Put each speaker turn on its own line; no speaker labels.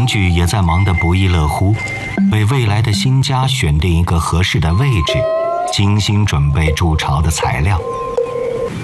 居也在忙得不亦乐乎，为未来的新家选定一个合适的位置，精心准备筑巢的材料。